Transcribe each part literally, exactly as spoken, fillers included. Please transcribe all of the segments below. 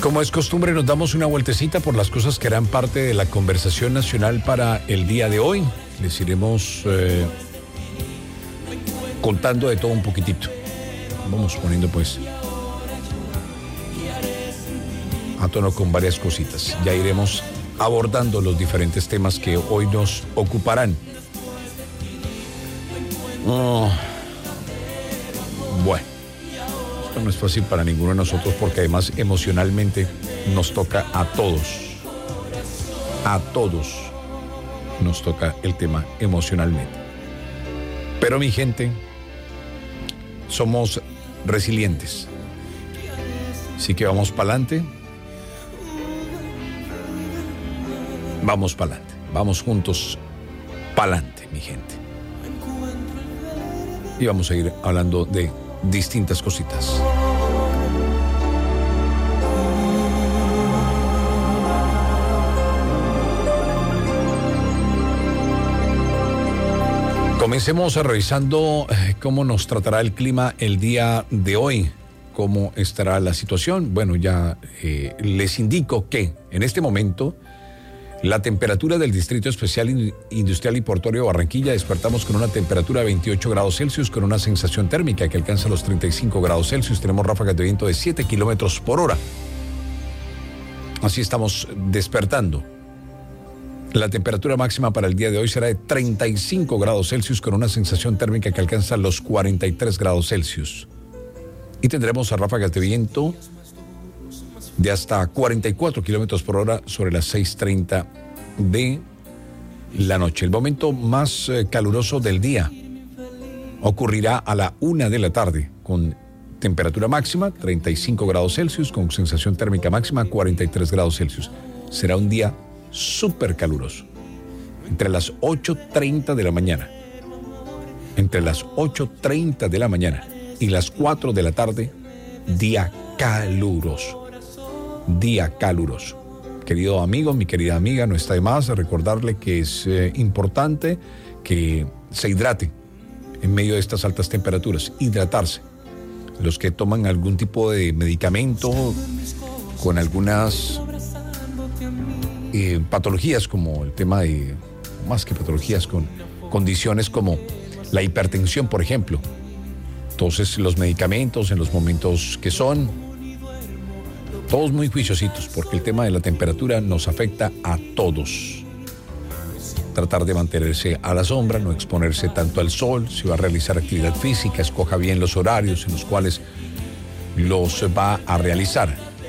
Como es costumbre, nos damos una vueltecita por las cosas que harán parte de la conversación nacional para el día de hoy. Les iremos eh, contando de todo un poquitito. Vamos poniendo pues a tono con varias cositas. Ya iremos abordando los diferentes temas que hoy nos ocuparán. Oh, bueno. No es fácil para ninguno de nosotros porque además emocionalmente nos toca a todos. A todos nos toca el tema emocionalmente. Pero mi gente, somos resilientes. Así que vamos para adelante. Vamos para adelante. Vamos juntos para adelante, mi gente. Y vamos a ir hablando de distintas cositas. Comencemos revisando cómo nos tratará el clima el día de hoy, cómo estará la situación. Bueno, ya eh, les indico que en este momento la temperatura del Distrito Especial Industrial y Portuario de Barranquilla, despertamos con una temperatura de veintiocho grados Celsius, con una sensación térmica que alcanza los treinta y cinco grados Celsius. Tenemos ráfagas de viento de siete kilómetros por hora. Así estamos despertando. La temperatura máxima para el día de hoy será de treinta y cinco grados Celsius, con una sensación térmica que alcanza los cuarenta y tres grados Celsius. Y tendremos ráfagas de viento de hasta cuarenta y cuatro kilómetros por hora sobre las seis treinta de la noche. El momento más eh, caluroso del día ocurrirá a la una de la tarde, con temperatura máxima treinta y cinco grados Celsius, con sensación térmica máxima cuarenta y tres grados Celsius. Será un día súper caluroso. Entre las ocho treinta de la mañana, entre las ocho treinta de la mañana y las cuatro de la tarde, día caluroso. Día caluroso. Querido amigo, mi querida amiga, no está de más recordarle que es eh, importante que se hidrate en medio de estas altas temperaturas. Hidratarse. Los que toman algún tipo de medicamento con algunas eh, patologías, como el tema de, más que patologías, con condiciones como la hipertensión, por ejemplo. Entonces, los medicamentos en los momentos que son, todos muy juiciositos, porque el tema de la temperatura nos afecta a todos. Tratar de mantenerse a la sombra, no exponerse tanto al sol. Si va a realizar actividad física, escoja bien los horarios en los cuales los va a realizar.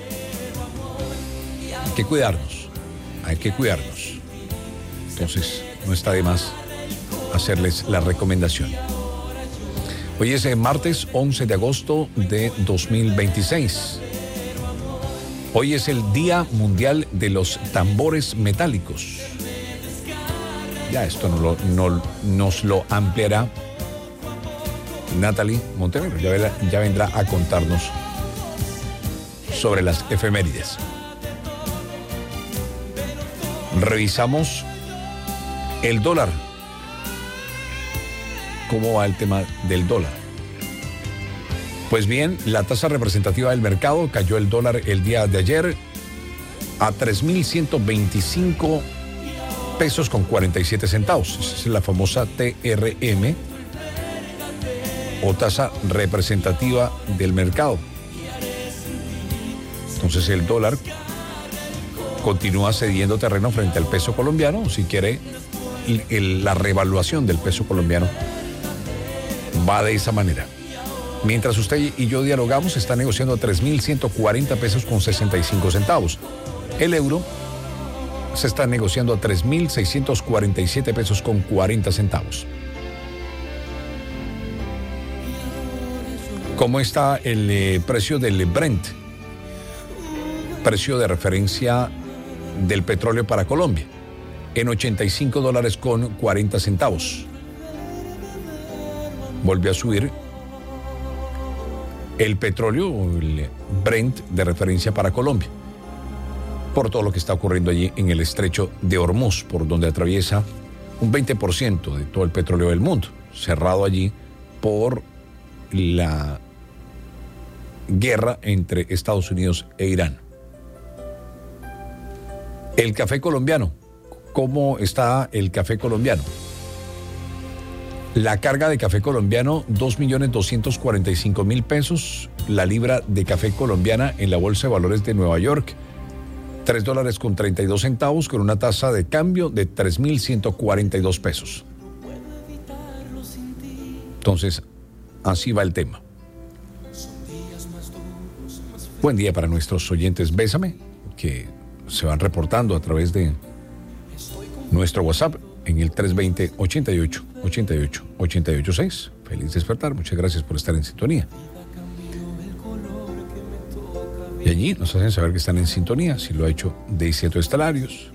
Hay que cuidarnos, hay que cuidarnos. Entonces, no está de más hacerles la recomendación. Hoy es el martes once de agosto de dos mil veintiséis. Hoy es el Día Mundial de los Tambores Metálicos. Ya esto no lo, no, nos lo ampliará Natalie Montenegro. Ya, verá, ya vendrá a contarnos sobre las efemérides. Revisamos el dólar. ¿Cómo va el tema del dólar? Pues bien, la tasa representativa del mercado cayó el dólar el día de ayer a tres mil ciento veinticinco pesos con cuarenta y siete centavos. Esa es la famosa T R M o tasa representativa del mercado. Entonces el dólar continúa cediendo terreno frente al peso colombiano. Si quiere, el, la revaluación del peso colombiano va de esa manera. Mientras usted y yo dialogamos, está negociando a tres mil ciento cuarenta pesos con sesenta y cinco centavos. El euro se está negociando a tres mil seiscientos cuarenta y siete pesos con cuarenta centavos. ¿Cómo está el eh, precio del Brent? Precio de referencia del petróleo para Colombia, en ochenta y cinco dólares con cuarenta centavos. Volvió a subir el petróleo, el Brent de referencia para Colombia, por todo lo que está ocurriendo allí en el estrecho de Hormuz, por donde atraviesa un veinte por ciento de todo el petróleo del mundo, cerrado allí por la guerra entre Estados Unidos e Irán. El café colombiano. ¿Cómo está el café colombiano? La carga de café colombiano, dos millones doscientos cuarenta y cinco mil pesos. La libra de café colombiana en la Bolsa de Valores de Nueva York, tres dólares con treinta y dos centavos, con una tasa de cambio de tres mil ciento cuarenta y dos pesos. Entonces, así va el tema. Buen día para nuestros oyentes Bésame, que se van reportando a través de nuestro WhatsApp en el tres dos cero, ochenta y ocho, ochenta y ocho, ochenta y ocho seis. Feliz despertar, muchas gracias por estar en sintonía. Y allí nos hacen saber que están en sintonía, si lo ha hecho Daisy Estalarios,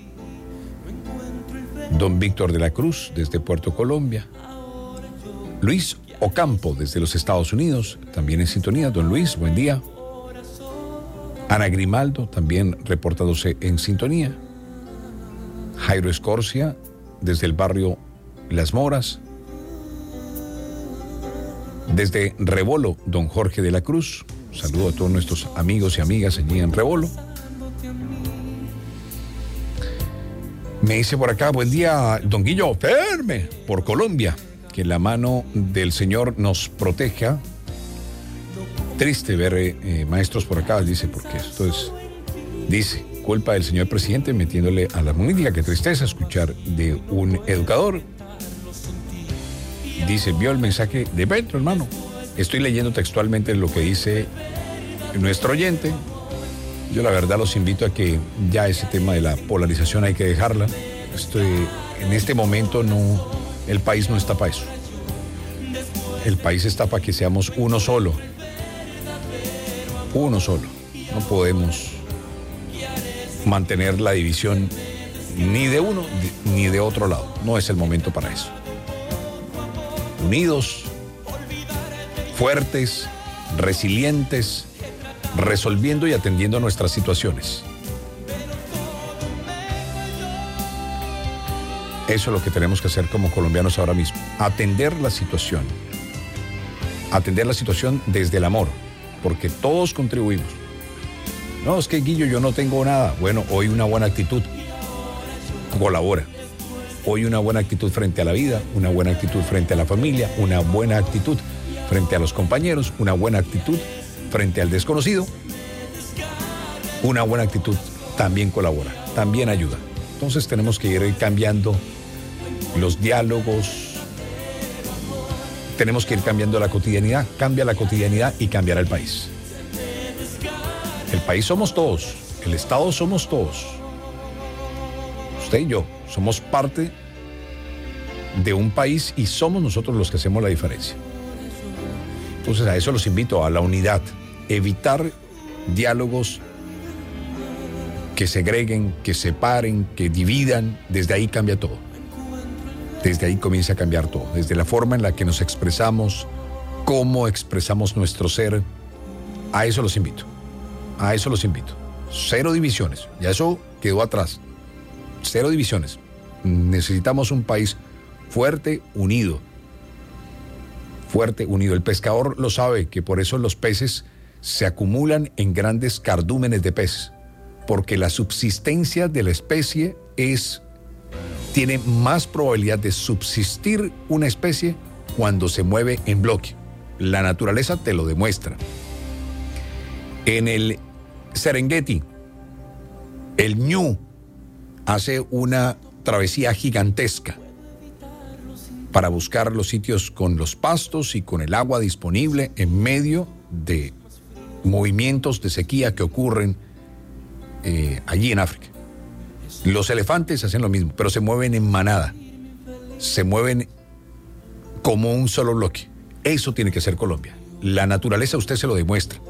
Don Víctor de la Cruz desde Puerto Colombia, Luis Ocampo desde los Estados Unidos, también en sintonía. Don Luis, buen día. Ana Grimaldo, también reportándose en sintonía. Jairo Escorcia, desde el barrio Las Moras. Desde Rebolo, don Jorge de la Cruz. Saludo a todos nuestros amigos y amigas allí en Rebolo. Me dice por acá, buen día, don Guillo, firme por Colombia. Que la mano del Señor nos proteja. Triste ver eh, maestros por acá, dice, porque esto es, dice, culpa del señor presidente metiéndole a la política. Qué tristeza escuchar de un educador. Dice, vio el mensaje de Petro, hermano. Estoy leyendo textualmente lo que dice nuestro oyente. Yo la verdad los invito a que ya ese tema de la polarización hay que dejarla. Estoy, en este momento no, el país no está para eso. El país está para que seamos uno solo. Uno solo. No podemos mantener la división ni de uno ni de otro lado. No es el momento para eso. Unidos, fuertes, resilientes, resolviendo y atendiendo nuestras situaciones. Eso es lo que tenemos que hacer como colombianos ahora mismo. Atender la situación. Atender la situación desde el amor. Porque todos contribuimos. No, es que Guillo, yo no tengo nada. Bueno, hoy una buena actitud colabora. Hoy una buena actitud frente a la vida, una buena actitud frente a la familia, una buena actitud frente a los compañeros, una buena actitud frente al desconocido. Una buena actitud también colabora, también ayuda. Entonces tenemos que ir cambiando los diálogos. Tenemos que ir cambiando la cotidianidad. Cambia la cotidianidad y cambiará el país. El país somos todos. El Estado somos todos. Usted y yo somos parte de un país y somos nosotros los que hacemos la diferencia. Entonces a eso los invito, a la unidad. Evitar diálogos que segreguen, que separen, que dividan. Desde ahí cambia todo. Desde ahí comienza a cambiar todo, desde la forma en la que nos expresamos, cómo expresamos nuestro ser. A eso los invito, a eso los invito. Cero divisiones, ya eso quedó atrás. Cero divisiones. Necesitamos un país fuerte, unido. Fuerte, unido. El pescador lo sabe, que por eso los peces se acumulan en grandes cardúmenes de peces, porque la subsistencia de la especie es... tiene más probabilidad de subsistir una especie cuando se mueve en bloque. La naturaleza te lo demuestra. En el Serengeti, el ñu hace una travesía gigantesca para buscar los sitios con los pastos y con el agua disponible en medio de movimientos de sequía que ocurren eh, allí en África. Los elefantes hacen lo mismo, pero se mueven en manada. Se mueven como un solo bloque. Eso tiene que ser Colombia. La naturaleza usted se lo demuestra.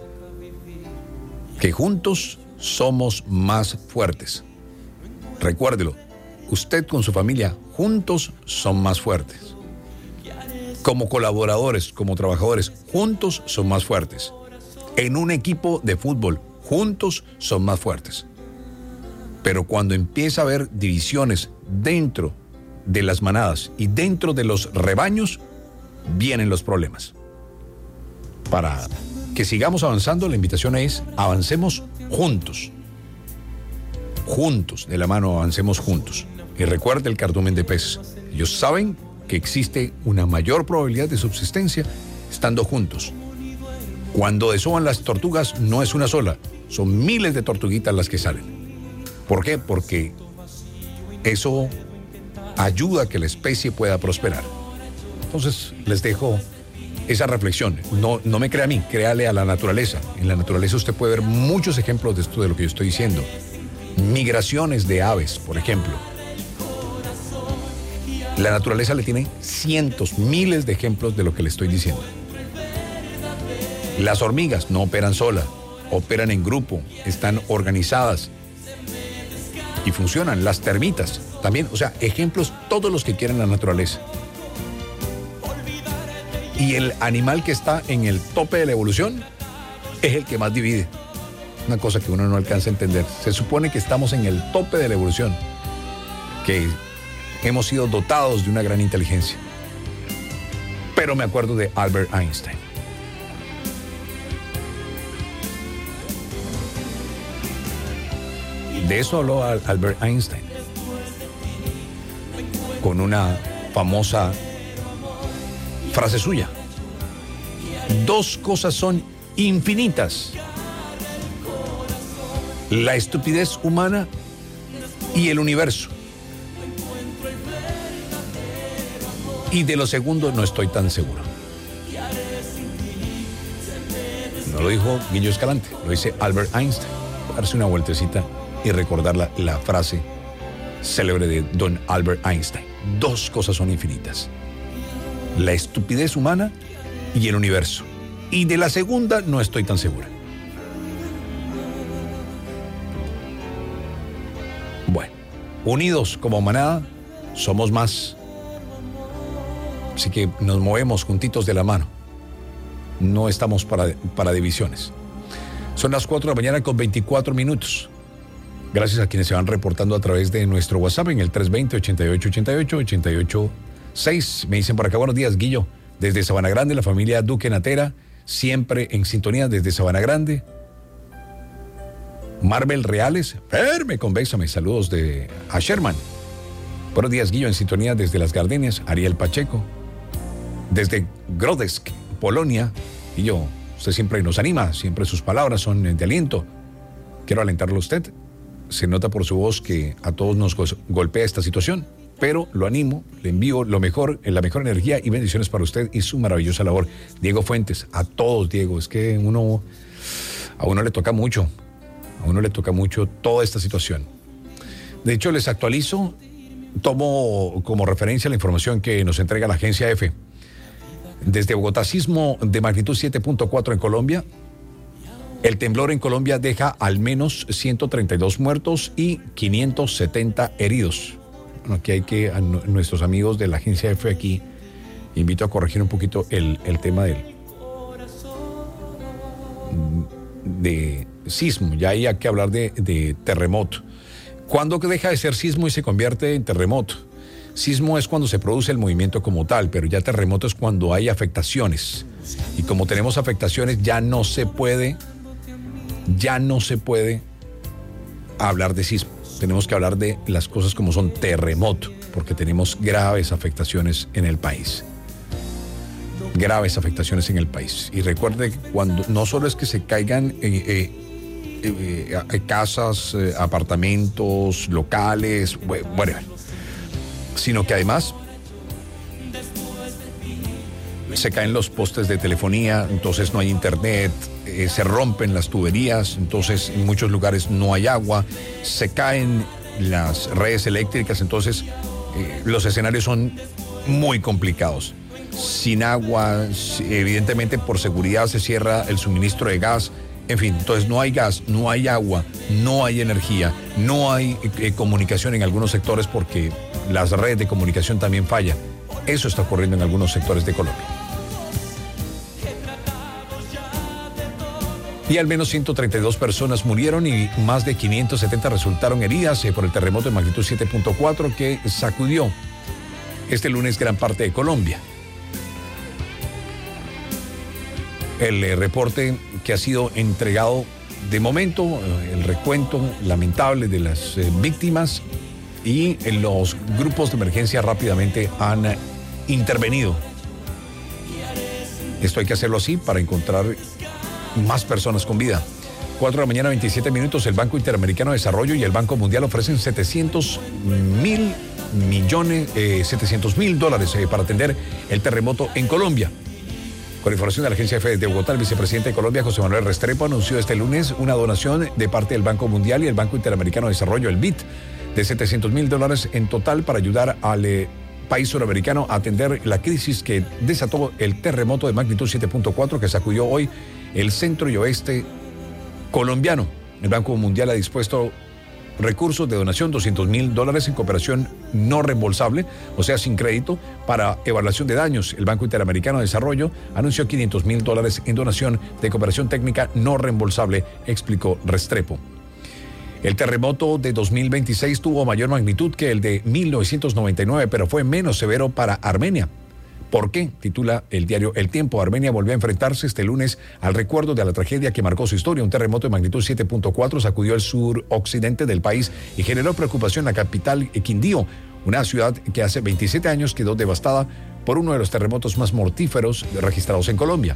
Que juntos somos más fuertes. Recuérdelo, usted con su familia, juntos son más fuertes. Como colaboradores, como trabajadores, juntos son más fuertes. En un equipo de fútbol, juntos son más fuertes. Pero cuando empieza a haber divisiones dentro de las manadas y dentro de los rebaños, vienen los problemas. Para que sigamos avanzando, la invitación es avancemos juntos. juntos, de la mano, avancemos juntos. Y recuerde el cardumen de peces. Ellos saben que existe una mayor probabilidad de subsistencia estando juntos. Cuando desoban las tortugas, no es una sola, son miles de tortuguitas las que salen. ¿Por qué? Porque eso ayuda a que la especie pueda prosperar. Entonces, les dejo esa reflexión. No, no me crea a mí, créale a la naturaleza. En la naturaleza usted puede ver muchos ejemplos de esto, de lo que yo estoy diciendo. Migraciones de aves, por ejemplo. La naturaleza le tiene cientos, miles de ejemplos de lo que le estoy diciendo. Las hormigas no operan solas, operan en grupo, están organizadas y funcionan. Las termitas también, o sea, ejemplos todos los que quieren la naturaleza. Y el animal que está en el tope de la evolución es el que más divide. Una cosa que uno no alcanza a entender. Se supone que estamos en el tope de la evolución, que hemos sido dotados de una gran inteligencia. Pero me acuerdo de Albert Einstein. De eso habló Albert Einstein con una famosa frase suya. Dos cosas son infinitas: la estupidez humana y el universo. Y de lo segundo no estoy tan seguro. No lo dijo Guillo Escalante, lo dice Albert Einstein. Darse una vueltecita y recordar la, la frase célebre de don Albert Einstein. Dos cosas son infinitas: la estupidez humana y el universo. Y de la segunda no estoy tan segura. Bueno, unidos como manada, somos más. Así que nos movemos juntitos de la mano. No estamos para, para divisiones. Son las cuatro de la mañana con veinticuatro minutos. Gracias a quienes se van reportando a través de nuestro WhatsApp en el tres dos cero, ochenta y ocho ochenta y ocho, ochenta y ocho seis. Me dicen por acá, buenos días, Guillo. Desde Sabana Grande, la familia Duque Natera, siempre en sintonía desde Sabana Grande. Marvel Reales, Ferme, convéxame, saludos de a Sherman. Buenos días, Guillo, en sintonía desde Las Gardenias. Ariel Pacheco. Desde Grodesk, Polonia. Guillo, usted siempre nos anima, siempre sus palabras son de aliento. Quiero alentarlo a usted. Se nota por su voz que a todos nos go- golpea esta situación, pero lo animo, le envío lo mejor, la mejor energía y bendiciones para usted y su maravillosa labor. Diego Fuentes, a todos, Diego, es que uno, a uno le toca mucho, a uno le toca mucho toda esta situación. De hecho, les actualizo, tomo como referencia la información que nos entrega la agencia EFE. Desde Bogotá, sismo de magnitud siete punto cuatro en Colombia. El temblor en Colombia deja al menos ciento treinta y dos muertos y quinientos setenta heridos. Bueno, aquí hay que, a nuestros amigos de la agencia EFE aquí, invito a corregir un poquito el, el tema del de sismo. Ya hay que hablar de, de terremoto. ¿Cuándo deja de ser sismo y se convierte en terremoto? Sismo es cuando se produce el movimiento como tal, pero ya terremoto es cuando hay afectaciones. Y como tenemos afectaciones, ya no se puede... Ya no se puede hablar de sismo. Tenemos que hablar de las cosas como son terremoto, porque tenemos graves afectaciones en el país. Graves afectaciones en el país. Y recuerde que cuando no solo es que se caigan eh, eh, eh, eh, casas, eh, apartamentos, locales, whatever, sino que además se caen los postes de telefonía, entonces no hay internet, eh, se rompen las tuberías, entonces en muchos lugares no hay agua, se caen las redes eléctricas, entonces eh, los escenarios son muy complicados. Sin agua, evidentemente por seguridad se cierra el suministro de gas, en fin, entonces no hay gas, no hay agua, no hay energía, no hay eh, comunicación en algunos sectores porque las redes de comunicación también fallan. Eso está ocurriendo en algunos sectores de Colombia. Y al menos ciento treinta y dos personas murieron y más de quinientas setenta resultaron heridas por el terremoto de magnitud siete punto cuatro que sacudió este lunes gran parte de Colombia. El eh, reporte que ha sido entregado de momento, el recuento lamentable de las eh, víctimas y los grupos de emergencia rápidamente han intervenido. Esto hay que hacerlo así para encontrar más personas con vida. cuatro de la mañana, veintisiete minutos, el Banco Interamericano de Desarrollo y el Banco Mundial ofrecen setecientos mil millones, eh, setecientos mil dólares eh, para atender el terremoto en Colombia. Con información de la Agencia F de Bogotá, el vicepresidente de Colombia, José Manuel Restrepo, anunció este lunes una donación de parte del Banco Mundial y el Banco Interamericano de Desarrollo, el B I D, de setecientos mil dólares en total para ayudar al eh, país suramericano a atender la crisis que desató el terremoto de magnitud siete punto cuatro que sacudió hoy el centro y oeste colombiano. El Banco Mundial ha dispuesto recursos de donación, doscientos mil dólares en cooperación no reembolsable, o sea, sin crédito, para evaluación de daños. El Banco Interamericano de Desarrollo anunció quinientos mil dólares en donación de cooperación técnica no reembolsable, explicó Restrepo. El terremoto de dos mil veintiséis tuvo mayor magnitud que el de mil novecientos noventa y nueve, pero fue menos severo para Armenia. ¿Por qué? Titula el diario El Tiempo. Armenia volvió a enfrentarse este lunes al recuerdo de la tragedia que marcó su historia. Un terremoto de magnitud siete punto cuatro sacudió el suroccidente del país y generó preocupación en la capital, Quindío, una ciudad que hace veintisiete años quedó devastada por uno de los terremotos más mortíferos registrados en Colombia.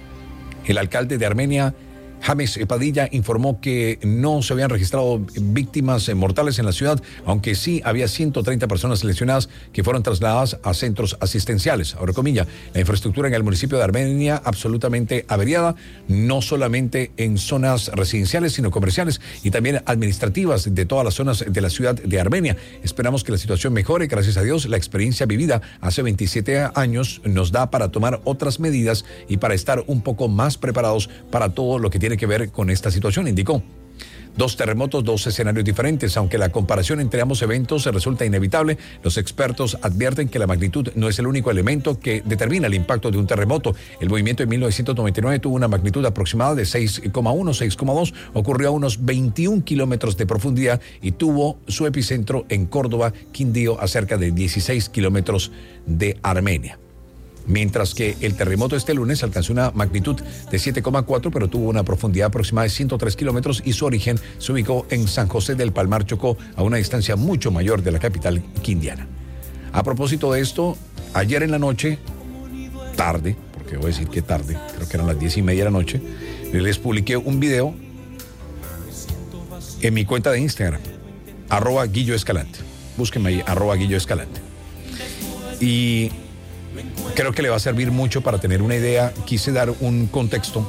El alcalde de Armenia, James Padilla, informó que no se habían registrado víctimas mortales en la ciudad, aunque sí había ciento treinta personas lesionadas que fueron trasladadas a centros asistenciales. Ahora comilla, la infraestructura en el municipio de Armenia absolutamente averiada, no solamente en zonas residenciales, sino comerciales y también administrativas de todas las zonas de la ciudad de Armenia. Esperamos que la situación mejore, gracias a Dios. La experiencia vivida hace veintisiete años nos da para tomar otras medidas y para estar un poco más preparados para todo lo que tiene tiene que ver con esta situación, indicó. Dos terremotos, dos escenarios diferentes. Aunque la comparación entre ambos eventos resulta inevitable, los expertos advierten que la magnitud no es el único elemento que determina el impacto de un terremoto. El movimiento de mil novecientos noventa y nueve tuvo una magnitud aproximada de seis coma uno, seis coma dos, ocurrió a unos veintiún kilómetros de profundidad y tuvo su epicentro en Córdoba, Quindío, a cerca de dieciséis kilómetros de Armenia. Mientras que el terremoto este lunes alcanzó una magnitud de siete coma cuatro, pero tuvo una profundidad aproximada de ciento tres kilómetros y su origen se ubicó en San José del Palmar, Chocó, a una distancia mucho mayor de la capital quindiana. A propósito de esto, ayer en la noche, tarde, porque voy a decir que tarde, creo que eran las diez y media de la noche, les publiqué un video en mi cuenta de Instagram, arroba Guillo Escalante. Búsquenme ahí, arroba Guillo Escalante. Y creo que le va a servir mucho para tener una idea. Quise dar un contexto.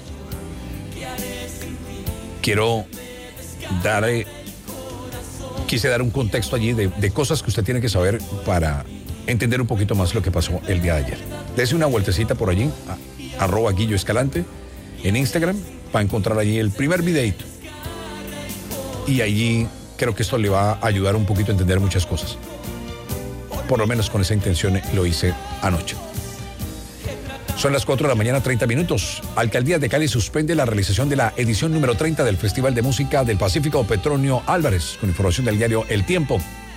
Quiero dar, eh, quise dar un contexto allí de, de cosas que usted tiene que saber para entender un poquito más lo que pasó el día de ayer. Dese una vueltecita por allí, a, arroba Guillo Escalante, en Instagram, para encontrar allí el primer videito. Y allí creo que esto le va a ayudar un poquito a entender muchas cosas. Por lo menos con esa intención lo hice anoche. Son las cuatro de la mañana, treinta minutos. Alcaldía de Cali suspende la realización de la edición número treinta del Festival de Música del Pacífico Petronio Álvarez, con información del diario El Tiempo.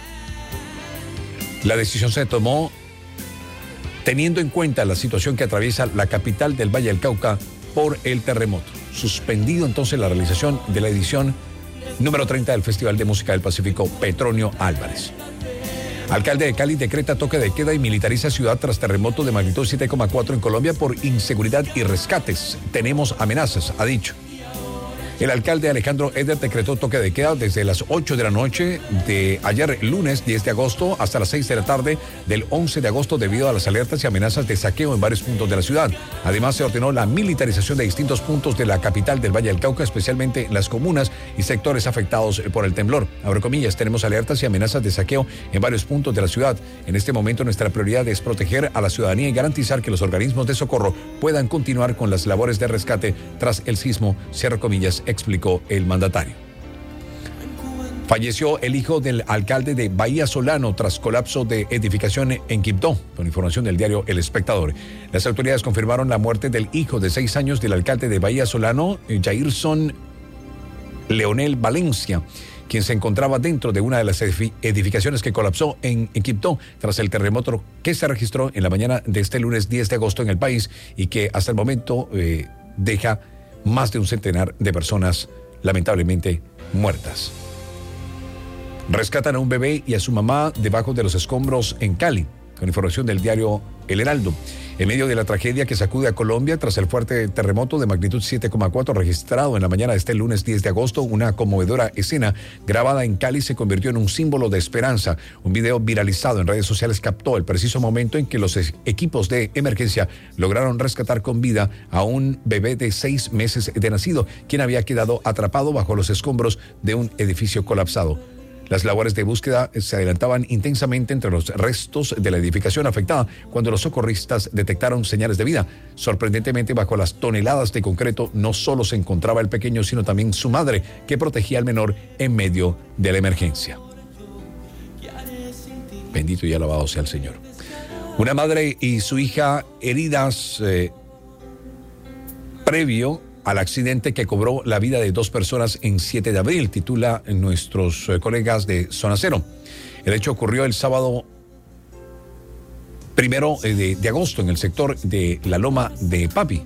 La decisión se tomó teniendo en cuenta la situación que atraviesa la capital del Valle del Cauca por el terremoto. Suspendido entonces la realización de la edición número treinta del Festival de Música del Pacífico Petronio Álvarez. Alcalde de Cali decreta toque de queda y militariza ciudad tras terremoto de magnitud siete coma cuatro en Colombia por inseguridad y rescates. Tenemos amenazas, ha dicho. El alcalde Alejandro Eder decretó toque de queda desde las ocho de la noche de ayer lunes diez de agosto hasta las seis de la tarde del once de agosto debido a las alertas y amenazas de saqueo en varios puntos de la ciudad. Además, se ordenó la militarización de distintos puntos de la capital del Valle del Cauca, especialmente en las comunas y sectores afectados por el temblor. Abro comillas, tenemos alertas y amenazas de saqueo en varios puntos de la ciudad. En este momento nuestra prioridad es proteger a la ciudadanía y garantizar que los organismos de socorro puedan continuar con las labores de rescate tras el sismo, cierro comillas, explicó el mandatario. Falleció el hijo del alcalde de Bahía Solano tras colapso de edificación en Quibdó, con información del diario El Espectador. Las autoridades confirmaron la muerte del hijo de seis años del alcalde de Bahía Solano, Jairson Leonel Valencia, quien se encontraba dentro de una de las edificaciones que colapsó en Quibdó tras el terremoto que se registró en la mañana de este lunes diez de agosto en el país y que hasta el momento eh, deja más de un centenar de personas lamentablemente muertas. Rescatan a un bebé y a su mamá debajo de los escombros en Cali, con información del diario El Heraldo. En medio de la tragedia que sacude a Colombia tras el fuerte terremoto de magnitud siete coma cuatro registrado en la mañana de este lunes diez de agosto, una conmovedora escena grabada en Cali se convirtió en un símbolo de esperanza. Un video viralizado en redes sociales captó el preciso momento en que los equipos de emergencia lograron rescatar con vida a un bebé de seis meses de nacido, quien había quedado atrapado bajo los escombros de un edificio colapsado. Las labores de búsqueda se adelantaban intensamente entre los restos de la edificación afectada cuando los socorristas detectaron señales de vida. Sorprendentemente, bajo las toneladas de concreto no solo se encontraba el pequeño, sino también su madre, que protegía al menor en medio de la emergencia. Bendito y alabado sea el Señor. Una madre y su hija heridas eh, previo al accidente que cobró la vida de dos personas en siete de abril, titula nuestros eh, colegas de Zona Cero. El hecho ocurrió el sábado primero eh, de, de agosto en el sector de la Loma de Papi.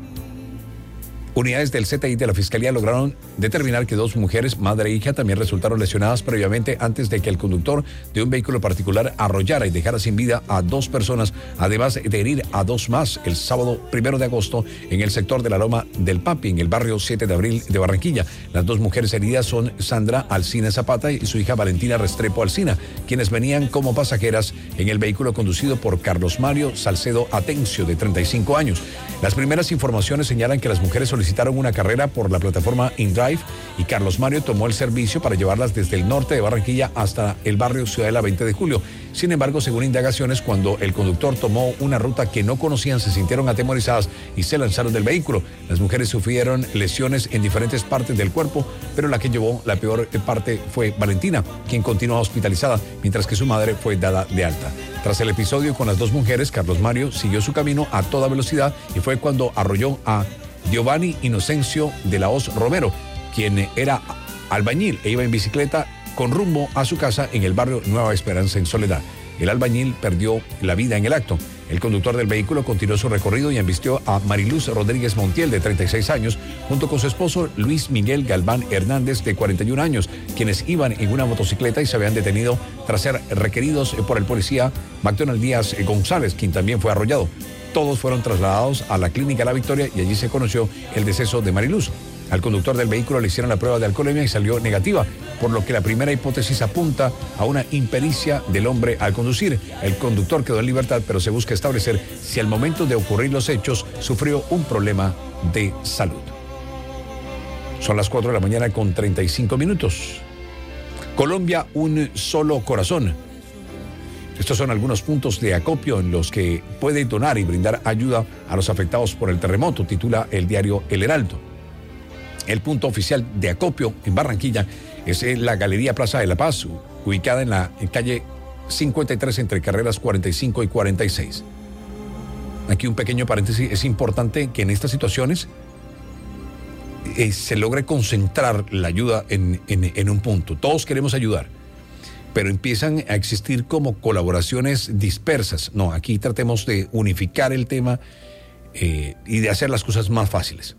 Unidades del C T I de la Fiscalía lograron determinar que dos mujeres, madre e hija, también resultaron lesionadas previamente antes de que el conductor de un vehículo particular arrollara y dejara sin vida a dos personas, además de herir a dos más el sábado primero de agosto en el sector de la Loma del Papi, en el barrio siete de abril de Barranquilla. Las dos mujeres heridas son Sandra Alcina Zapata y su hija Valentina Restrepo Alcina, quienes venían como pasajeras en el vehículo conducido por Carlos Mario Salcedo Atencio, de treinta y cinco años. Las primeras informaciones señalan que las mujeres solicitaron una carrera por la plataforma InDrive y Carlos Mario tomó el servicio para llevarlas desde el norte de Barranquilla hasta el barrio Ciudadela veinte de julio. Sin embargo, según indagaciones, cuando el conductor tomó una ruta que no conocían, se sintieron atemorizadas y se lanzaron del vehículo. Las mujeres sufrieron lesiones en diferentes partes del cuerpo, pero la que llevó la peor parte fue Valentina, quien continúa hospitalizada, mientras que su madre fue dada de alta. Tras el episodio con las dos mujeres, Carlos Mario siguió su camino a toda velocidad y fue cuando arrolló a Giovanni Inocencio de la Hoz Romero, quien era albañil e iba en bicicleta con rumbo a su casa en el barrio Nueva Esperanza en Soledad. El albañil perdió la vida en el acto. El conductor del vehículo continuó su recorrido y embistió a Mariluz Rodríguez Montiel, de treinta y seis años, junto con su esposo Luis Miguel Galván Hernández, de cuarenta y un años, quienes iban en una motocicleta y se habían detenido tras ser requeridos por el policía McDonald Díaz González, quien también fue arrollado. Todos fueron trasladados a la clínica La Victoria y allí se conoció el deceso de Mariluz. Al conductor del vehículo le hicieron la prueba de alcoholemia y salió negativa, por lo que la primera hipótesis apunta a una impericia del hombre al conducir. El conductor quedó en libertad, pero se busca establecer si al momento de ocurrir los hechos sufrió un problema de salud. Son las cuatro de la mañana con treinta y cinco minutos. Colombia, un solo corazón. Estos son algunos puntos de acopio en los que puede donar y brindar ayuda a los afectados por el terremoto, titula el diario El Heraldo. El punto oficial de acopio en Barranquilla es la Galería Plaza de la Paz, ubicada en la en calle cincuenta y tres entre carreras cuarenta y cinco y cuarenta y seis. Aquí un pequeño paréntesis, es importante que en estas situaciones eh, se logre concentrar la ayuda en, en, en un punto. Todos queremos ayudar, pero empiezan a existir como colaboraciones dispersas. No, aquí tratemos de unificar el tema eh, y de hacer las cosas más fáciles.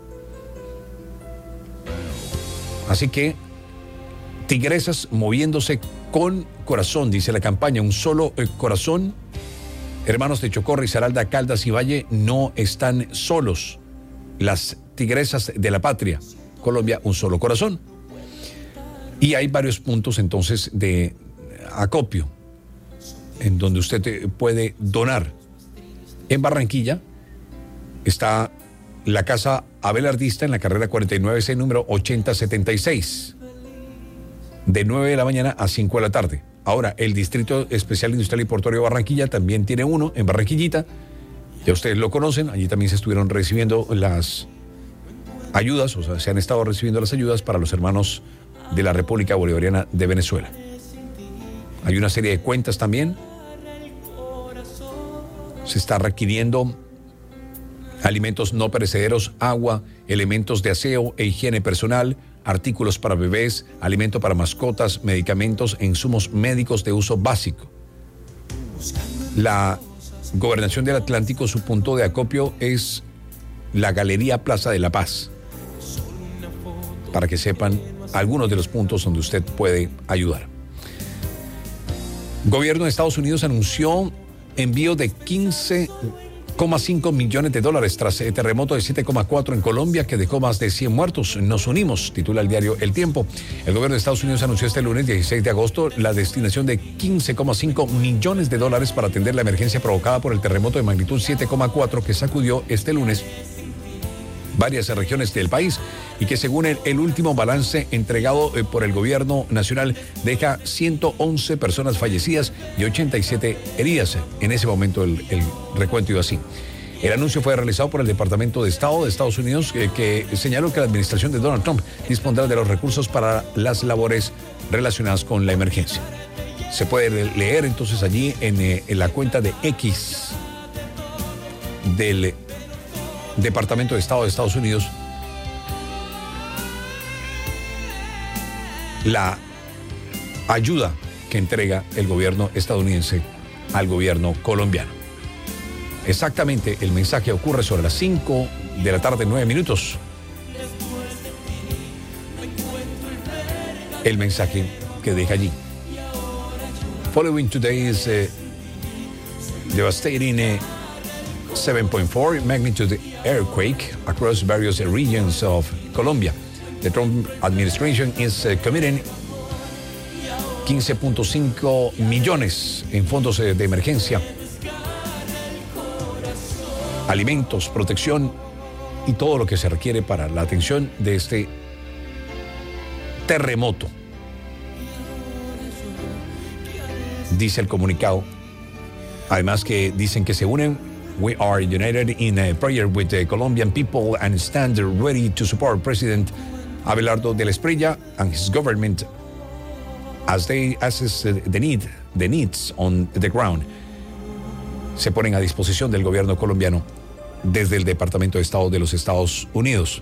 Así que, tigresas moviéndose con corazón, dice la campaña, un solo eh, corazón. Hermanos de Chocó, Risaralda, Caldas y Valle no están solos. Las tigresas de la patria, Colombia, un solo corazón. Y hay varios puntos entonces de acopio en donde usted puede donar. En Barranquilla está la Casa Abelardista en la carrera cuarenta y nueve C, número ochenta setenta y seis, de nueve de la mañana a cinco de la tarde. Ahora, el Distrito Especial Industrial y Portuario de Barranquilla también tiene uno en Barranquillita. Ya ustedes lo conocen, allí también se estuvieron recibiendo las ayudas, o sea, se han estado recibiendo las ayudas para los hermanos de la República Bolivariana de Venezuela. Hay una serie de cuentas también. Se está requiriendo alimentos no perecederos, agua, elementos de aseo e higiene personal, artículos para bebés, alimento para mascotas, medicamentos e insumos médicos de uso básico. La Gobernación del Atlántico, su punto de acopio es la Galería Plaza de la Paz. para que sepan algunos de los puntos donde usted puede ayudar. Gobierno de Estados Unidos anunció envío de quince coma cinco millones de dólares tras el terremoto de siete coma cuatro en Colombia que dejó más de cien muertos. Nos unimos, titula el diario El Tiempo. El gobierno de Estados Unidos anunció este lunes dieciséis de agosto la destinación de quince coma cinco millones de dólares para atender la emergencia provocada por el terremoto de magnitud siete coma cuatro que sacudió este lunes varias regiones del país y que según el, el último balance entregado eh, por el gobierno nacional deja ciento once personas fallecidas y ochenta y siete heridas. En ese momento el, el recuento iba así. El anuncio fue realizado por el Departamento de Estado de Estados Unidos eh, que señaló que la administración de Donald Trump dispondrá de los recursos para las labores relacionadas con la emergencia. Se puede leer entonces allí en, eh, en la cuenta de X del Departamento de Estado de Estados Unidos la ayuda que entrega el gobierno estadounidense al gobierno colombiano. Exactamente, el mensaje ocurre sobre las cinco de la tarde, nueve minutos. El mensaje que deja allí. Following today's uh, devastating uh, seven point four magnitude earthquake across various regions of Colombia, the Trump administration is uh, committing quince punto cinco millones en fondos de emergencia, alimentos, protección y todo lo que se requiere para la atención de este terremoto. Dice el comunicado. Además que dicen que se unen. We are united in a prayer with the Colombian people and stand ready to support President Abelardo de la Espriella and his government as they assess the need, the needs on the ground. Se ponen a disposición del gobierno colombiano desde el Departamento de Estado de los Estados Unidos.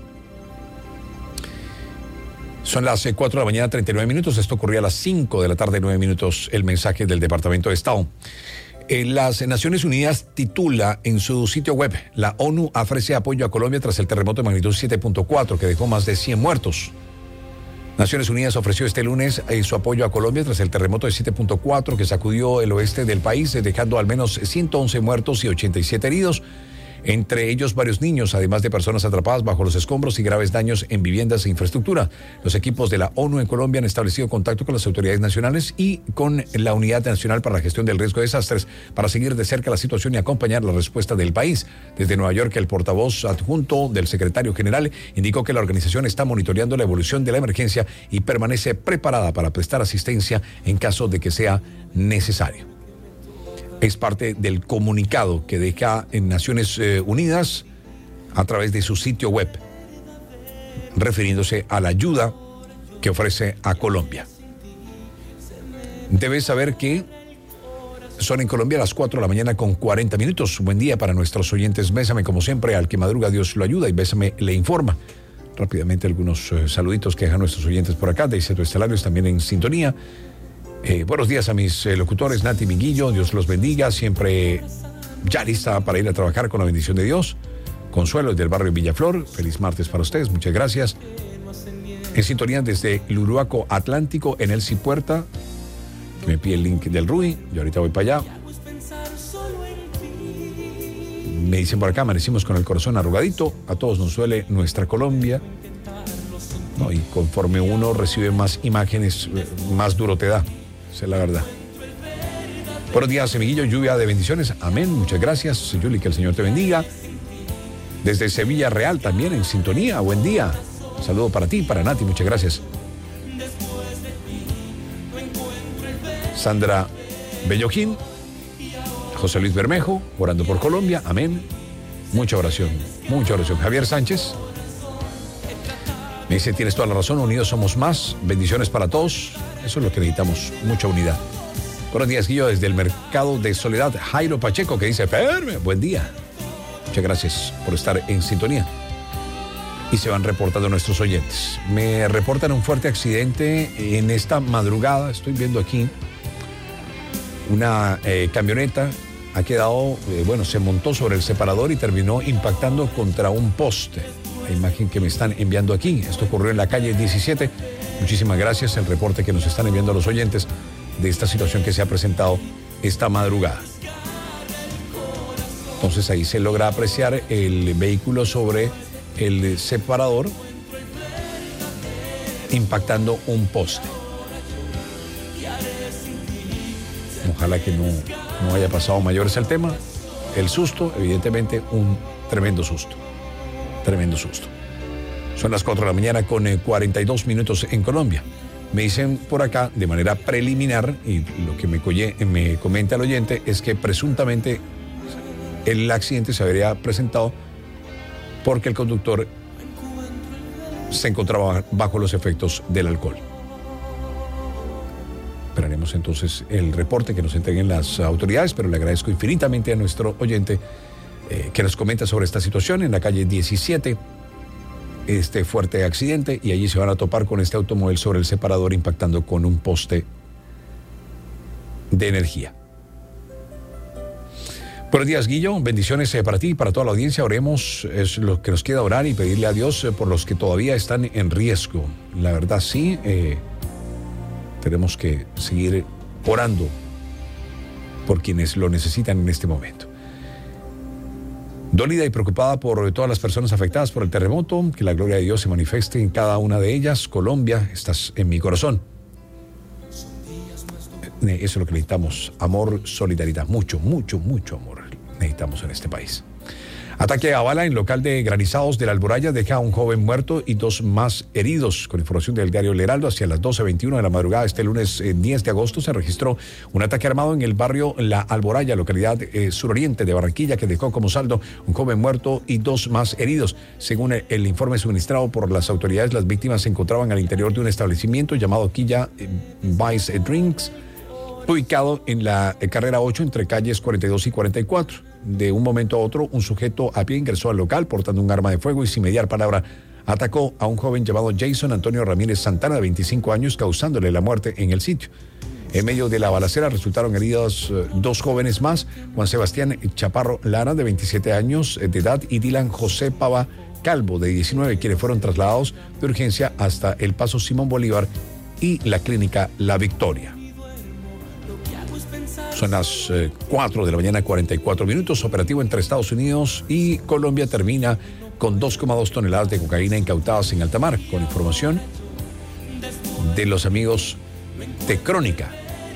Son las cuatro de la mañana, treinta y nueve minutos. Esto ocurría a las cinco de la tarde, nueve minutos, el mensaje del Departamento de Estado. Eh, las Naciones Unidas titula en su sitio web: la ONU ofrece apoyo a Colombia tras el terremoto de magnitud siete punto cuatro que dejó más de cien muertos. Naciones Unidas ofreció este lunes eh, su apoyo a Colombia tras el terremoto de siete punto cuatro que sacudió el oeste del país, eh, dejando al menos ciento once muertos y ochenta y siete heridos. Entre ellos varios niños, además de personas atrapadas bajo los escombros y graves daños en viviendas e infraestructura. Los equipos de la ONU en Colombia han establecido contacto con las autoridades nacionales y con la Unidad Nacional para la Gestión del Riesgo de Desastres para seguir de cerca la situación y acompañar la respuesta del país. Desde Nueva York, el portavoz adjunto del secretario general indicó que la organización está monitoreando la evolución de la emergencia y permanece preparada para prestar asistencia en caso de que sea necesario. Es parte del comunicado que deja en Naciones Unidas a través de su sitio web, refiriéndose a la ayuda que ofrece a Colombia. Debes saber que son en Colombia las cuatro de la mañana con cuarenta minutos. Buen día para nuestros oyentes. Bésame como siempre, al que madruga Dios lo ayuda y Bésame le informa. Rápidamente algunos eh, saluditos que dejan nuestros oyentes por acá. Deiceto Estelarios también en sintonía. Eh, buenos días a mis eh, locutores, Nati Minguillo, Dios los bendiga, siempre ya lista para ir a trabajar con la bendición de Dios. Consuelo del barrio Villaflor, feliz martes para ustedes, muchas gracias. En sintonía desde el Uruaco Atlántico, en Elsie Puerta, que me pide el link del Rui, yo ahorita voy para allá. Me dicen por acá, amanecimos con el corazón arrugadito, a todos nos duele nuestra Colombia. No, y conforme uno recibe más imágenes, más duro te da. Esa es la verdad. Buenos días, Semiguillo, lluvia de bendiciones. Amén, muchas gracias, Yuli, que el Señor te bendiga. Desde Sevilla Real también en sintonía, buen día. Saludo para ti, para Nati, muchas gracias. Sandra Bellojín, José Luis Bermejo, orando por Colombia, amén. Mucha oración, mucha oración. Javier Sánchez me dice, tienes toda la razón, unidos somos más, bendiciones para todos. Eso es lo que necesitamos, mucha unidad. Buenos días, Guillo, desde el Mercado de Soledad, Jairo Pacheco, que dice, Ferme, buen día. Muchas gracias por estar en sintonía. Y se van reportando nuestros oyentes. Me reportan un fuerte accidente en esta madrugada, estoy viendo aquí, una eh, camioneta ha quedado, eh, bueno, se montó sobre el separador y terminó impactando contra un poste. la imagen que me están enviando aquí. Esto ocurrió en la calle diecisiete. Muchísimas gracias, el reporte que nos están enviando los oyentes de esta situación que se ha presentado esta madrugada. Entonces ahí se logra apreciar el vehículo sobre el separador impactando un poste. Ojalá que no, no haya pasado mayores al tema. El susto, evidentemente, un tremendo susto. Tremendo susto. Son las cuatro de la mañana con cuarenta y dos minutos en Colombia. Me dicen por acá, de manera preliminar, y lo que me, coye, me comenta el oyente, es que presuntamente el accidente se habría presentado porque el conductor se encontraba bajo los efectos del alcohol. Esperaremos entonces el reporte que nos entreguen las autoridades, pero le agradezco infinitamente a nuestro oyente eh, que nos comenta sobre esta situación en la calle diecisiete, este fuerte accidente, y allí se van a topar con este automóvil sobre el separador impactando con un poste de energía. Buenos días, Guillo. Bendiciones eh, para ti y para toda la audiencia. Oremos, es lo que nos queda orar y pedirle a Dios eh, por los que todavía están en riesgo. La verdad, sí, eh, tenemos que seguir orando por quienes lo necesitan en este momento. Dólida y preocupada por todas las personas afectadas por el terremoto, que la gloria de Dios se manifieste en cada una de ellas. Colombia, estás en mi corazón. Eso es lo que necesitamos, amor, solidaridad, mucho, mucho, mucho amor necesitamos en este país. Ataque a bala en local de granizados de la Alboraya deja a un joven muerto y dos más heridos. Con información del diario El Heraldo, hacia las doce veintiuno de la madrugada este lunes eh, diez de agosto se registró un ataque armado en el barrio La Alboraya, localidad eh, suroriente de Barranquilla, que dejó como saldo un joven muerto y dos más heridos. Según el, el informe suministrado por las autoridades, las víctimas se encontraban al interior de un establecimiento llamado Quilla eh, Vice Drinks, ubicado en la carrera ocho entre calles cuarenta y dos y cuarenta y cuatro. De un momento a otro, un sujeto a pie ingresó al local portando un arma de fuego y sin mediar palabra atacó a un joven llamado Jason Antonio Ramírez Santana, de veinticinco años, causándole la muerte en el sitio. En medio de la balacera resultaron heridos eh, dos jóvenes más, Juan Sebastián Chaparro Lara, de veintisiete años de edad, y Dylan José Pava Calvo, de diecinueve, quienes fueron trasladados de urgencia hasta el Paso Simón Bolívar y la clínica La Victoria. Son las eh, cuatro de la mañana, cuarenta y cuatro minutos. Operativo entre Estados Unidos y Colombia termina con dos coma dos toneladas de cocaína incautadas en alta mar, con información de los amigos de Crónica.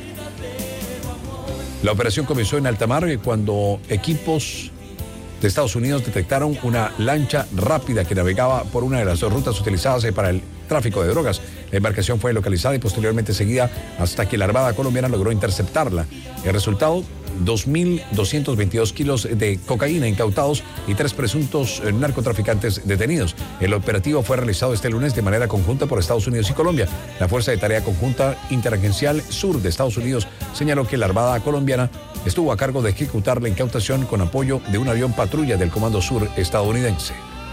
La operación comenzó en alta mar cuando equipos de Estados Unidos detectaron una lancha rápida que navegaba por una de las dos rutas utilizadas para el tráfico de drogas. La embarcación fue localizada y posteriormente seguida hasta que la Armada colombiana logró interceptarla. El resultado, dos mil doscientos veintidós kilos de cocaína incautados y tres presuntos narcotraficantes detenidos. El operativo fue realizado este lunes de manera conjunta por Estados Unidos y Colombia. La Fuerza de Tarea Conjunta Interagencial Sur de Estados Unidos señaló que la Armada colombiana estuvo a cargo de ejecutar la incautación con apoyo de un avión patrulla del Comando Sur estadounidense.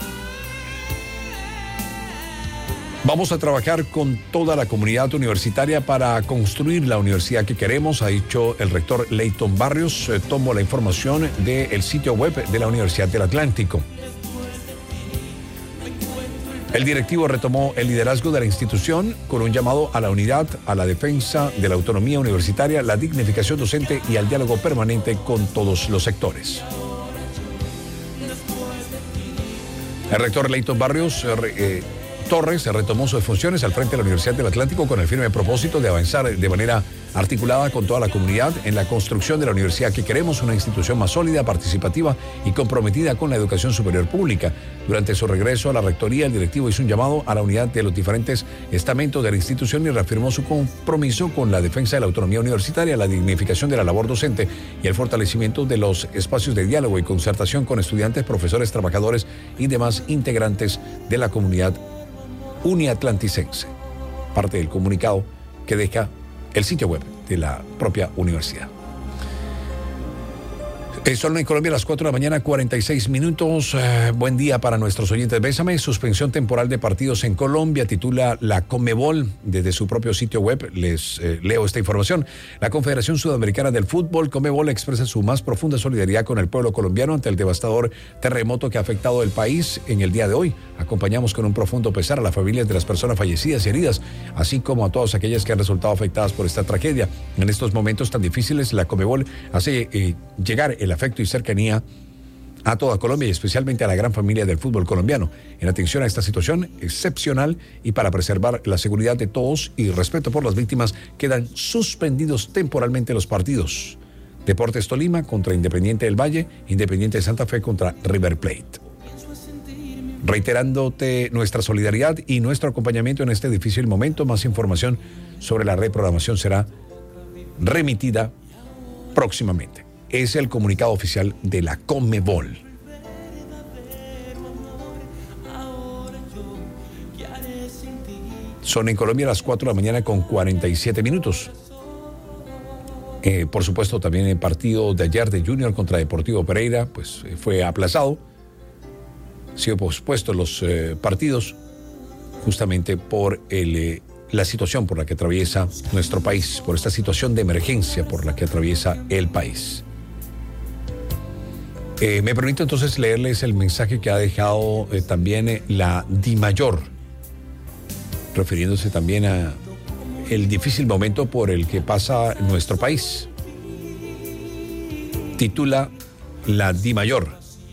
Vamos a trabajar con toda la comunidad universitaria para construir la universidad que queremos, ha dicho el rector Leighton Barrios. Eh, tomo la información del sitio web de la Universidad del Atlántico. El directivo retomó el liderazgo de la institución con un llamado a la unidad, a la defensa de la autonomía universitaria, la dignificación docente y al diálogo permanente con todos los sectores. El rector Leighton Barrios eh, eh, Torres retomó sus funciones al frente de la Universidad del Atlántico con el firme propósito de avanzar de manera articulada con toda la comunidad en la construcción de la universidad que queremos, una institución más sólida, participativa y comprometida con la educación superior pública. Durante su regreso a la rectoría, el directivo hizo un llamado a la unidad de los diferentes estamentos de la institución y reafirmó su compromiso con la defensa de la autonomía universitaria, la dignificación de la labor docente y el fortalecimiento de los espacios de diálogo y concertación con estudiantes, profesores, trabajadores y demás integrantes de la comunidad uniatlanticense. Parte del comunicado que deja el sitio web de la propia universidad. Son en Colombia a las cuatro de la mañana, cuarenta y seis minutos. Eh, buen día para nuestros oyentes. Bésame, suspensión temporal de partidos en Colombia, titula la Conmebol desde su propio sitio web. Les eh, leo esta información. La Confederación Sudamericana del Fútbol, Conmebol, expresa su más profunda solidaridad con el pueblo colombiano ante el devastador terremoto que ha afectado el país en el día de hoy. Acompañamos con un profundo pesar a las familias de las personas fallecidas y heridas, así como a todas aquellas que han resultado afectadas por esta tragedia. En estos momentos tan difíciles, la Conmebol hace eh, llegar el afecto y cercanía a toda Colombia y especialmente a la gran familia del fútbol colombiano, en atención a esta situación excepcional y para preservar la seguridad de todos y respeto por las víctimas, quedan suspendidos temporalmente los partidos. Deportes Tolima contra Independiente del Valle, Independiente de Santa Fe contra River Plate. Reiterándote nuestra solidaridad y nuestro acompañamiento en este difícil momento, más información sobre la reprogramación será remitida próximamente. Es el comunicado oficial de la Conmebol. Son en Colombia a las cuatro de la mañana con cuarenta y siete minutos. Eh, por supuesto, también el partido de ayer de Junior contra Deportivo Pereira pues, eh, fue aplazado. Han sido pospuestos los eh, partidos justamente por el, eh, la situación por la que atraviesa nuestro país, por esta situación de emergencia por la que atraviesa el país. Eh, me permito entonces leerles el mensaje que ha dejado eh, también eh, la DIMAYOR, refiriéndose también a el difícil momento por el que pasa nuestro país. Titula la DIMAYOR: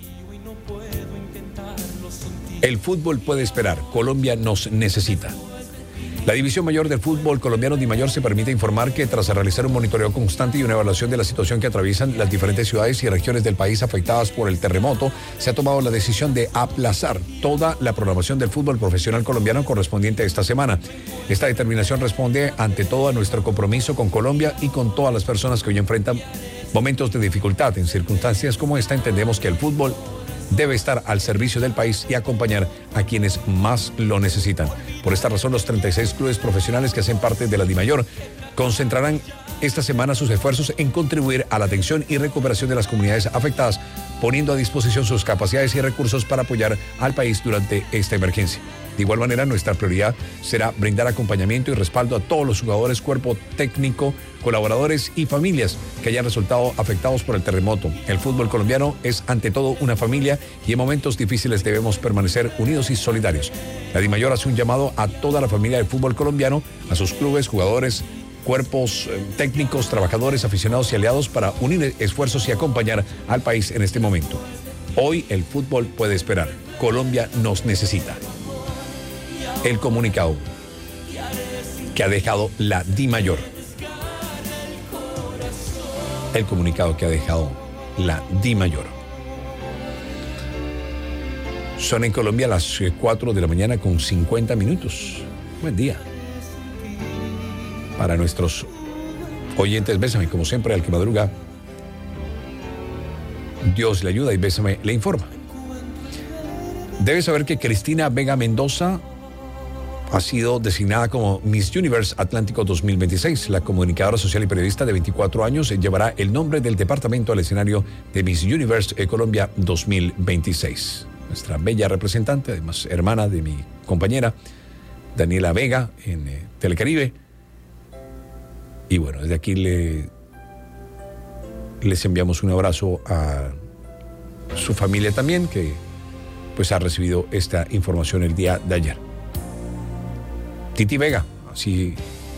el fútbol puede esperar, Colombia nos necesita. La División Mayor del Fútbol Colombiano DIMAYOR se permite informar que tras realizar un monitoreo constante y una evaluación de la situación que atraviesan las diferentes ciudades y regiones del país afectadas por el terremoto, se ha tomado la decisión de aplazar toda la programación del fútbol profesional colombiano correspondiente a esta semana. Esta determinación responde ante todo a nuestro compromiso con Colombia y con todas las personas que hoy enfrentan momentos de dificultad. En circunstancias como esta entendemos que el fútbol debe estar al servicio del país y acompañar a quienes más lo necesitan. Por esta razón, los treinta y seis clubes profesionales que hacen parte de la DIMAYOR concentrarán esta semana sus esfuerzos en contribuir a la atención y recuperación de las comunidades afectadas, poniendo a disposición sus capacidades y recursos para apoyar al país durante esta emergencia. De igual manera, nuestra prioridad será brindar acompañamiento y respaldo a todos los jugadores, cuerpo técnico, colaboradores y familias que hayan resultado afectados por el terremoto. El fútbol colombiano es ante todo una familia y en momentos difíciles debemos permanecer unidos y solidarios. La DIMAYOR hace un llamado a toda la familia del fútbol colombiano, a sus clubes, jugadores, cuerpos eh, técnicos, trabajadores, aficionados y aliados para unir esfuerzos y acompañar al país en este momento. Hoy el fútbol puede esperar. Colombia nos necesita. El comunicado que ha dejado la DIMAYOR. El comunicado que ha dejado la DIMAYOR. Son en Colombia a las cuatro de la mañana con cincuenta minutos. Buen día. Para nuestros oyentes, Bésame, como siempre, al que madruga, Dios le ayuda y Bésame le informa. Debes saber que Cristina Vega Mendoza ha sido designada como Miss Universe Atlántico dos mil veintiséis. La comunicadora social y periodista de veinticuatro años llevará el nombre del departamento al escenario de Miss Universe Colombia dos mil veintiséis. Nuestra bella representante, además hermana de mi compañera Daniela Vega en eh, Telecaribe. Y bueno, desde aquí le, les enviamos un abrazo a su familia también, que pues ha recibido esta información el día de ayer. Titi Vega, así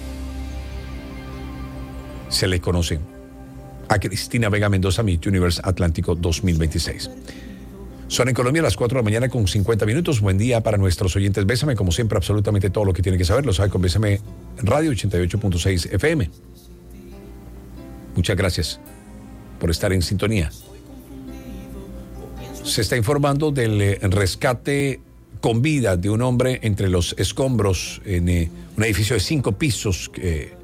se le conoce a Cristina Vega Mendoza, Miss Universe Atlántico dos mil veintiséis. Son en Colombia a las cuatro de la mañana con cincuenta minutos. Buen día para nuestros oyentes. Bésame, como siempre, absolutamente todo lo que tiene que saber. Lo sabe con Bésame Radio ochenta y ocho punto seis F M. Muchas gracias por estar en sintonía. Se está informando del rescate con vida de un hombre entre los escombros en eh, un edificio de cinco pisos que,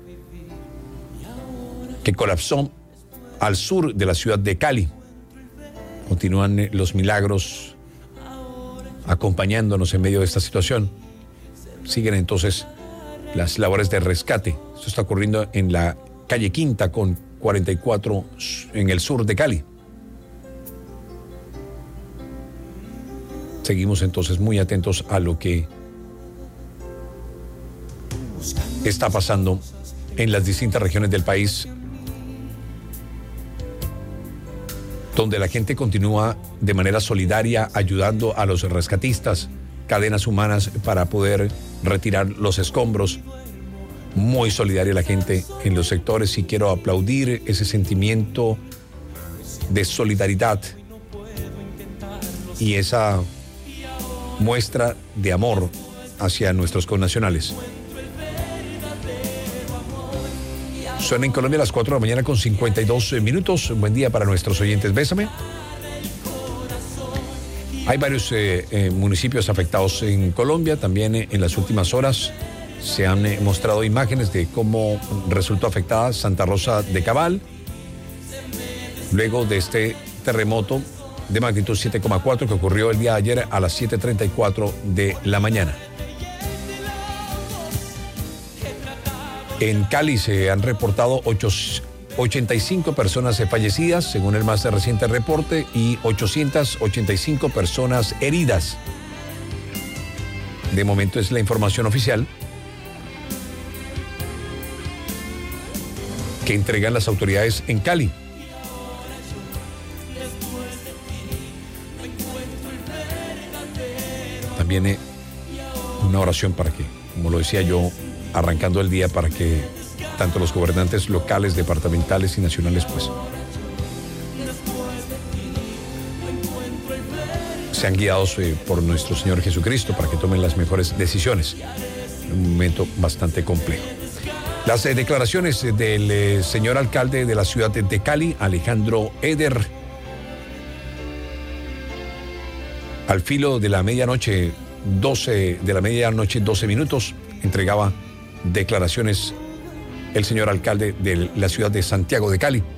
que colapsó al sur de la ciudad de Cali. Continúan eh, los milagros acompañándonos en medio de esta situación. Siguen entonces las labores de rescate. Esto está ocurriendo en la calle Quinta con cuarenta y cuatro en el sur de Cali. Seguimos entonces muy atentos a lo que está pasando en las distintas regiones del país, donde la gente continúa de manera solidaria ayudando a los rescatistas, cadenas humanas para poder retirar los escombros. Muy solidaria la gente en los sectores y quiero aplaudir ese sentimiento de solidaridad y esa muestra de amor hacia nuestros connacionales. Suena en Colombia a las cuatro de la mañana con cincuenta y dos minutos. Buen día para nuestros oyentes. Bésame. Hay varios eh, eh, municipios afectados en Colombia. También eh, en las últimas horas se han eh, mostrado imágenes de cómo resultó afectada Santa Rosa de Cabal luego de este terremoto de magnitud siete coma cuatro que ocurrió el día de ayer a las siete treinta y cuatro de la mañana. En Cali se han reportado ochenta y cinco personas fallecidas, según el más reciente reporte, y ochocientas ochenta y cinco personas heridas. De momento es la información oficial que entregan las autoridades en Cali. También eh, una oración para que, como lo decía yo, arrancando el día, para que tanto los gobernantes locales, departamentales y nacionales pues sean guiados eh, por nuestro Señor Jesucristo para que tomen las mejores decisiones en un momento bastante complejo. Las eh, declaraciones eh, del eh, señor alcalde de la ciudad de, de Cali, Alejandro Eder, al filo de la medianoche, doce de la medianoche, doce minutos, entregaba declaraciones el señor alcalde de la ciudad de Santiago de Cali.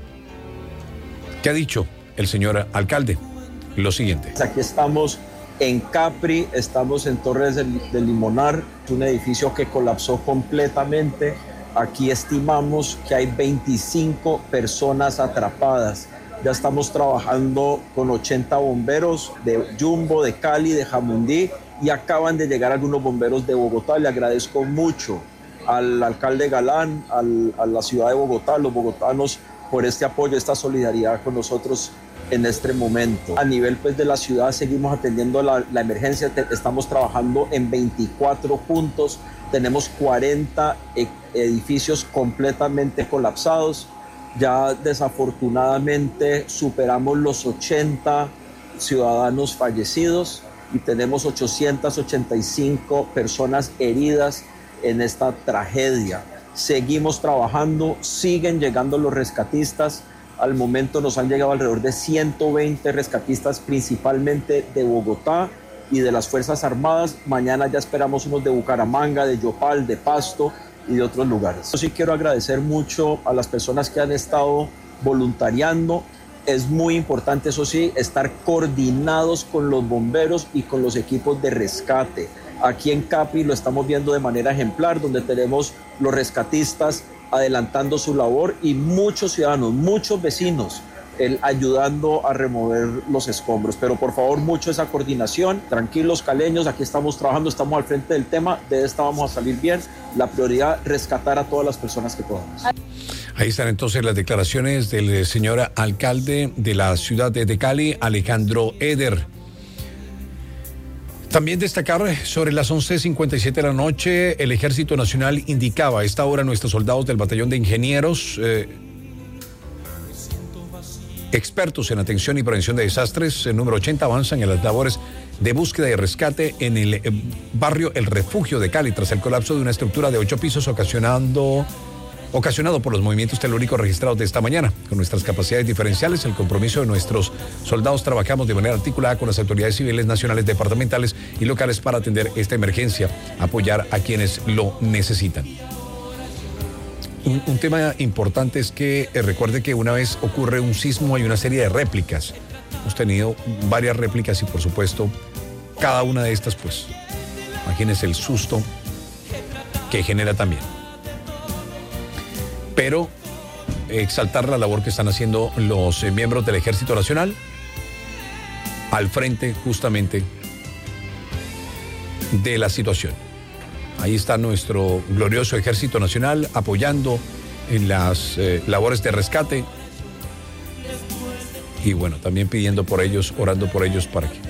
¿Qué ha dicho el señor alcalde? Lo siguiente. Aquí estamos en Capri, estamos en Torres del, del Limonar, un edificio que colapsó completamente. Aquí estimamos que hay veinticinco personas atrapadas. Ya estamos trabajando con ochenta bomberos de Jumbo, de Cali, de Jamundí, y acaban de llegar algunos bomberos de Bogotá. Le agradezco mucho al alcalde Galán, al, a la ciudad de Bogotá, a los bogotanos, por este apoyo, esta solidaridad con nosotros en este momento. A nivel pues, de la ciudad seguimos atendiendo la, la emergencia, Te, estamos trabajando en veinticuatro puntos, tenemos cuarenta e, edificios completamente colapsados. Ya desafortunadamente superamos los ochenta ciudadanos fallecidos y tenemos ochocientas ochenta y cinco personas heridas en esta tragedia. Seguimos trabajando, siguen llegando los rescatistas. Al momento nos han llegado alrededor de ciento veinte rescatistas, principalmente de Bogotá y de las Fuerzas Armadas. Mañana ya esperamos unos de Bucaramanga, de Yopal, de Pasto y de otros lugares. Yo sí quiero agradecer mucho a las personas que han estado voluntariando. Es muy importante, eso sí, estar coordinados con los bomberos y con los equipos de rescate. Aquí en Capri lo estamos viendo de manera ejemplar, donde tenemos los rescatistas adelantando su labor y muchos ciudadanos, muchos vecinos el, ayudando a remover los escombros. Pero por favor, mucho esa coordinación. Tranquilos, caleños, aquí estamos trabajando, estamos al frente del tema, de esta vamos a salir bien. La prioridad, rescatar a todas las personas que podamos. Ahí están entonces las declaraciones del señor alcalde de la ciudad de Cali, Alejandro Eder. También destacar sobre las once cincuenta y siete de la noche, el Ejército Nacional indicaba a esta hora nuestros soldados del Batallón de Ingenieros, eh, expertos en atención y prevención de desastres, el número ochenta, avanzan en las labores de búsqueda y rescate en el eh, barrio El Refugio de Cali, tras el colapso de una estructura de ocho pisos ocasionando... ocasionado por los movimientos telúricos registrados de esta mañana. Con nuestras capacidades diferenciales, el compromiso de nuestros soldados, trabajamos de manera articulada con las autoridades civiles, nacionales, departamentales y locales para atender esta emergencia, apoyar a quienes lo necesitan. Un, un tema importante es que eh, recuerde que una vez ocurre un sismo hay una serie de réplicas. Hemos tenido varias réplicas y por supuesto cada una de estas, pues, imagínense el susto que genera también. Pero exaltar la labor que están haciendo los eh, miembros del Ejército Nacional al frente justamente de la situación. Ahí está nuestro glorioso Ejército Nacional apoyando en las eh, labores de rescate y bueno, también pidiendo por ellos, orando por ellos para que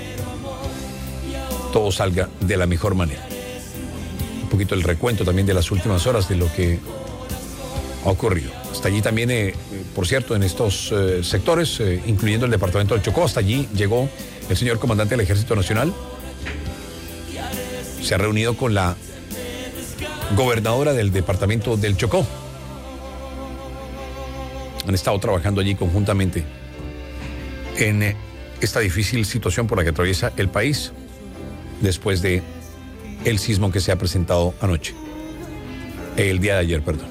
todo salga de la mejor manera. Un poquito el recuento también de las últimas horas de lo que ha ocurrido. Hasta allí también, eh, por cierto, en estos eh, sectores, eh, incluyendo el departamento del Chocó, hasta allí llegó el señor comandante del Ejército Nacional. Se ha reunido con la gobernadora del departamento del Chocó. Han estado trabajando allí conjuntamente en eh, esta difícil situación por la que atraviesa el país después de el sismo que se ha presentado anoche, el día de ayer, perdón.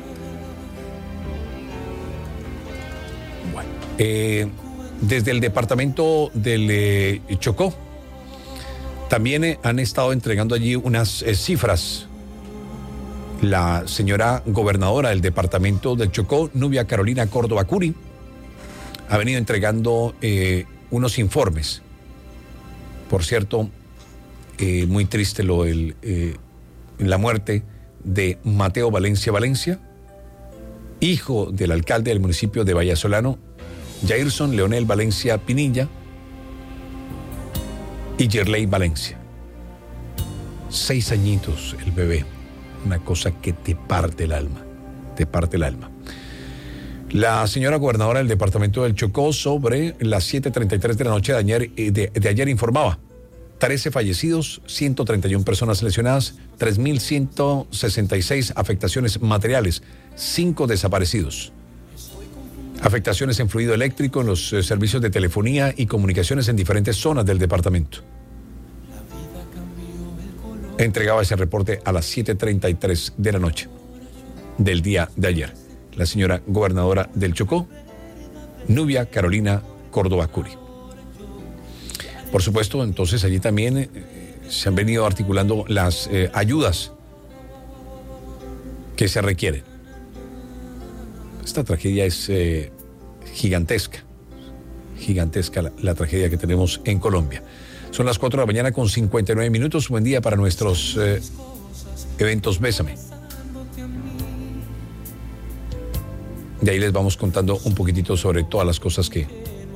Bueno, eh, desde el departamento del eh, Chocó también eh, han estado entregando allí unas eh, cifras. La señora gobernadora del departamento del Chocó, Nubia Carolina Córdoba Curi, ha venido entregando eh, unos informes. Por cierto, eh, muy triste lo el, eh, la muerte de Mateo Valencia Valencia, hijo del alcalde del municipio de Vallasolano, Jairson Leonel Valencia Pinilla, y Yerley Valencia. Seis añitos el bebé. Una cosa que te parte el alma, te parte el alma. La señora gobernadora del departamento del Chocó, sobre las siete treinta y tres de la noche de ayer, de, de ayer informaba trece fallecidos, ciento treinta y una personas lesionadas, tres mil ciento sesenta y seis afectaciones materiales, cinco desaparecidos. Afectaciones en fluido eléctrico en los eh, servicios de telefonía y comunicaciones en diferentes zonas del departamento. Entregaba ese reporte a las siete treinta y tres de la noche del día de ayer la señora gobernadora del Chocó, Nubia Carolina Córdoba Curi. Por supuesto, entonces allí también eh, se han venido articulando las eh, ayudas que se requieren. Esta tragedia es eh, gigantesca, gigantesca la, la tragedia que tenemos en Colombia. Son las cuatro de la mañana con cincuenta y nueve minutos. Buen día para nuestros eh, eventos Bésame. De ahí les vamos contando un poquitito sobre todas las cosas que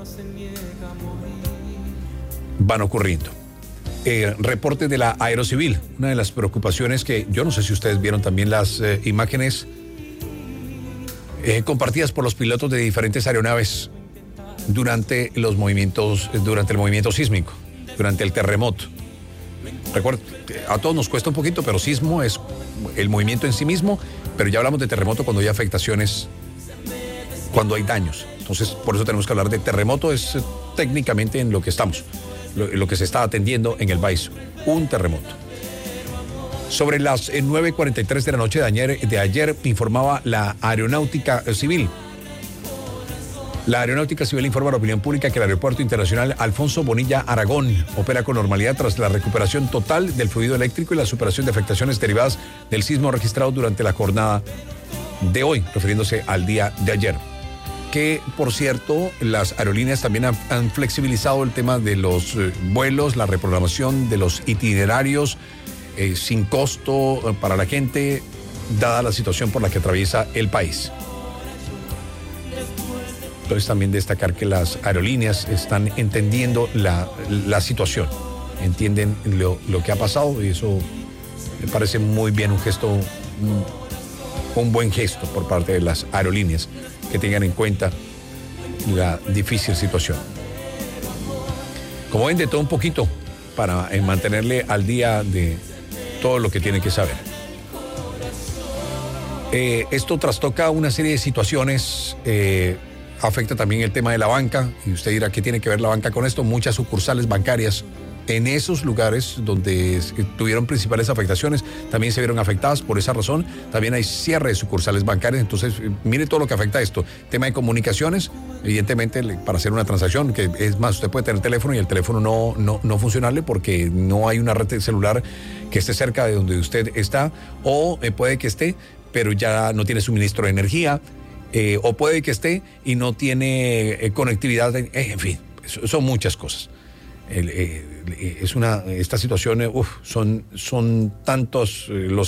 van ocurriendo. Eh, reporte de la Aerocivil. Una de las preocupaciones que yo no sé si ustedes vieron también las eh, imágenes eh, compartidas por los pilotos de diferentes aeronaves durante los movimientos, durante el movimiento sísmico, durante el terremoto. Recuerda, a todos nos cuesta un poquito, pero sismo es el movimiento en sí mismo, pero ya hablamos de terremoto cuando hay afectaciones, cuando hay daños. Entonces, por eso tenemos que hablar de terremoto, es eh, técnicamente en lo que estamos, lo, lo que se está atendiendo en el país, un terremoto. Sobre las eh, nueve cuarenta y tres de la noche de ayer, de ayer informaba la Aeronáutica Civil. La Aeronáutica Civil informa a la opinión pública que el Aeropuerto Internacional Alfonso Bonilla Aragón opera con normalidad tras la recuperación total del fluido eléctrico y la superación de afectaciones derivadas del sismo registrado durante la jornada de hoy, refiriéndose al día de ayer. Que, por cierto, las aerolíneas también han, han flexibilizado el tema de los eh, vuelos, la reprogramación de los itinerarios eh, sin costo eh, para la gente, dada la situación por la que atraviesa el país. Entonces también destacar que las aerolíneas están entendiendo la, la situación, entienden lo, lo que ha pasado y eso me parece muy bien, un gesto, un, un buen gesto por parte de las aerolíneas, que tengan en cuenta la difícil situación. Como ven, de todo un poquito para eh, mantenerle al día de todo lo que tiene que saber. Eh, esto trastoca una serie de situaciones, eh, afecta también el tema de la banca, y usted dirá, ¿qué tiene que ver la banca con esto? Muchas sucursales bancarias en esos lugares donde tuvieron principales afectaciones también se vieron afectadas. Por esa razón también hay cierre de sucursales bancarias. Entonces, mire todo lo que afecta a esto. Tema de comunicaciones, evidentemente, para hacer una transacción, que es más, usted puede tener teléfono y el teléfono no, no, no funcionarle porque no hay una red celular que esté cerca de donde usted está, o eh, puede que esté, pero ya no tiene suministro de energía, eh, o puede que esté y no tiene eh, conectividad, en, eh, en fin, son muchas cosas. el, eh, es una, esta situación, uf, son, son tantos eh, los